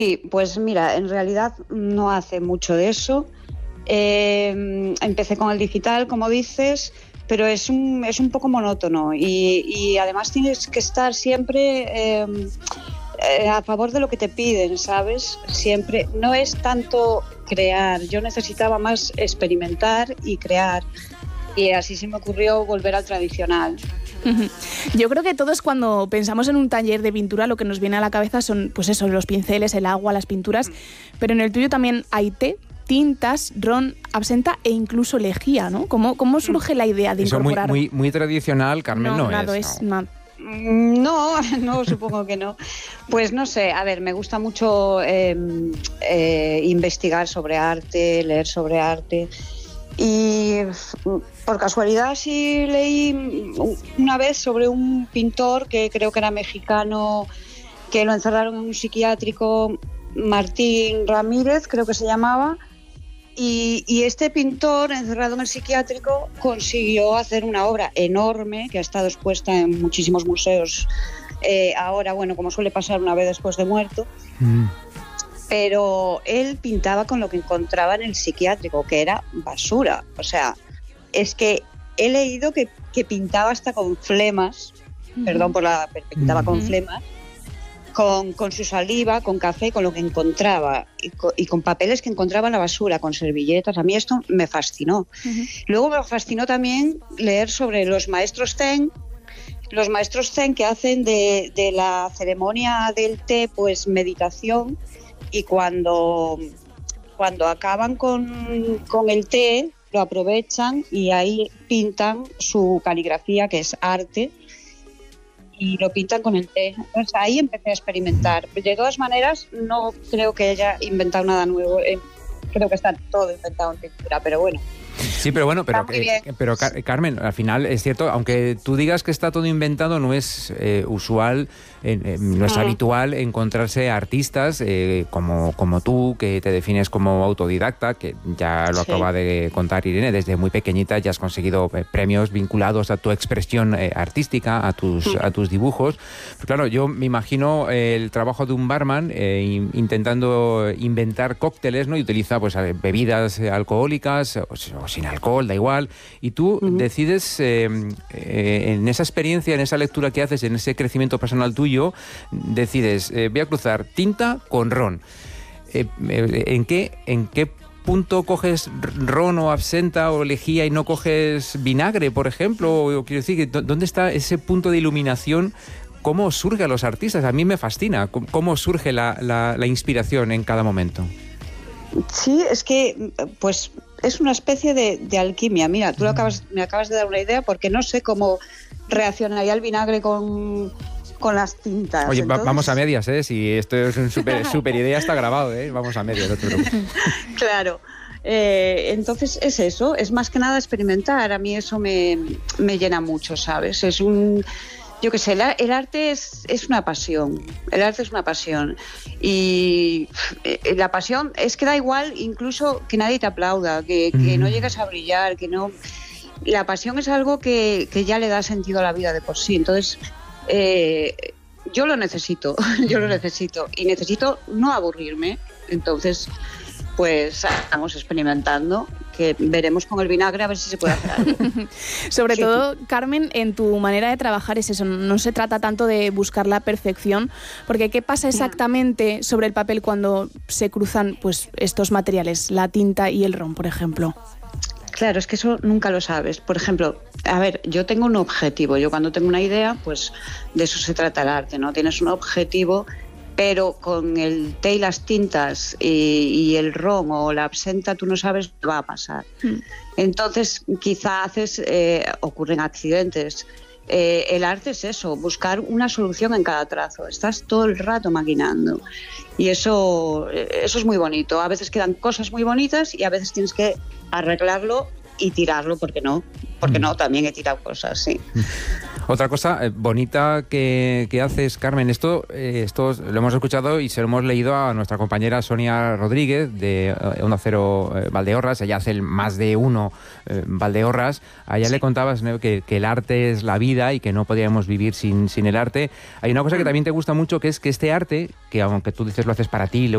Sí, pues mira, en realidad no hace mucho de eso. Empecé con el digital, como dices, pero es un poco monótono y además tienes que estar siempre a favor de lo que te piden, ¿sabes? Siempre. No es tanto crear, yo necesitaba más experimentar y crear, y así se me ocurrió volver al tradicional. Yo creo que todos, cuando pensamos en un taller de pintura, lo que nos viene a la cabeza son, pues eso, los pinceles, el agua, las pinturas, pero en el tuyo también hay té, tintas, ron, absenta e incluso lejía, ¿no? ¿Cómo surge la idea de incorporar? Eso muy tradicional, Carmen, no es. No. No, supongo que no. Pues no sé, a ver, me gusta mucho investigar sobre arte, leer sobre arte. Y por casualidad sí leí una vez sobre un pintor que creo que era mexicano, que lo encerraron en un psiquiátrico, Martín Ramírez creo que se llamaba, y este pintor encerrado en el psiquiátrico consiguió hacer una obra enorme que ha estado expuesta en muchísimos museos ahora, bueno, como suele pasar una vez después de muerto. Pero él pintaba con lo que encontraba en el psiquiátrico, que era basura. O sea, es que he leído que pintaba hasta con flemas, perdón por la... pintaba con flemas, con su saliva, con café, con lo que encontraba, y con papeles que encontraba en la basura, con servilletas. A mí esto me fascinó. Luego me fascinó también leer sobre los maestros zen que hacen de la ceremonia del té, pues meditación. Y cuando acaban con el té, lo aprovechan y ahí pintan su caligrafía, que es arte, y lo pintan con el té. Entonces ahí empecé a experimentar. De todas maneras, no creo que haya inventado nada nuevo. Creo que está todo inventado en pintura, pero bueno. Sí, pero bueno, pero Carmen, al final es cierto, aunque tú digas que está todo inventado, no es usual, no es habitual encontrarse artistas como tú, que te defines como autodidacta, que ya lo acaba de contar Irene, desde muy pequeñita ya has conseguido premios vinculados a tu expresión artística, a tus dibujos. Pero claro, yo me imagino el trabajo de un barman intentando inventar cócteles, ¿no? Y utiliza pues bebidas alcohólicas o sin alcohol, da igual, y tú decides en esa experiencia, en esa lectura que haces, en ese crecimiento personal tuyo, decides, voy a cruzar tinta con ron. ¿En qué punto coges ron o absenta o lejía y no coges vinagre, por ejemplo? O quiero decir, ¿dónde está ese punto de iluminación? ¿Cómo surge a los artistas? A mí me fascina cómo surge la inspiración en cada momento. Sí, es que pues es una especie de alquimia. Mira, tú me acabas de dar una idea, porque no sé cómo reaccionaría el vinagre con las tintas. Oye, entonces... vamos a medias, ¿eh? Si esto es una super idea, está grabado, ¿eh? Vamos a medias, no te preocupes. Claro. Entonces es eso, es más que nada experimentar. A mí eso me llena mucho, ¿sabes? Yo qué sé, el arte es una pasión. El arte es una pasión. Y la pasión es que da igual incluso que nadie te aplauda, que no llegues a brillar, que no... La pasión es algo que ya le da sentido a la vida de por sí. Entonces, yo lo necesito. Y necesito no aburrirme. Entonces, pues estamos experimentando, que veremos con el vinagre a ver si se puede hacer algo. Sobre todo, Carmen, en tu manera de trabajar es eso, no se trata tanto de buscar la perfección, porque ¿qué pasa exactamente sobre el papel cuando se cruzan pues estos materiales, la tinta y el ron, por ejemplo? Claro, es que eso nunca lo sabes. Por ejemplo, a ver, yo tengo un objetivo, yo cuando tengo una idea, pues de eso se trata el arte, ¿no? Tienes un objetivo, pero con el té y las tintas y el ron o la absenta tú no sabes qué va a pasar. Entonces quizá ocurren accidentes. El arte es eso, buscar una solución en cada trazo. Estás todo el rato maquinando y eso es muy bonito. A veces quedan cosas muy bonitas y a veces tienes que arreglarlo y tirarlo, porque no, también he tirado cosas, sí. Otra cosa bonita que haces, Carmen, esto lo hemos escuchado y se lo hemos leído a nuestra compañera Sonia Rodríguez de Onda Cero Valdeorras. Ella hace el más de uno Valdeorras. A ella le contabas, ¿no?, que el arte es la vida y que no podíamos vivir sin el arte. Hay una cosa que también te gusta mucho, que es que este arte, que aunque tú dices lo haces para ti,